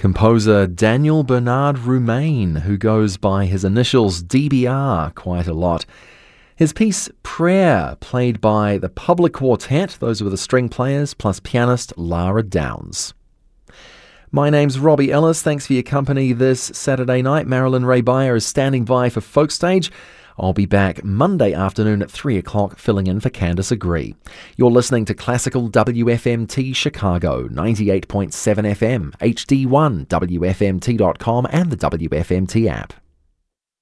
composer Daniel Bernard Roumain, who goes by his initials DBR quite a lot. His piece Prayer, played by the Public Quartet, those were the string players, plus pianist Lara Downs. My name's Robbie Ellis. Thanks for your company this Saturday night. Marilyn Ray Beyer is standing by for Folk Stage. I'll be back Monday afternoon at 3 o'clock, filling in for Candice Agree. You're listening to Classical WFMT Chicago, 98.7 FM, HD1, WFMT.com and the WFMT app.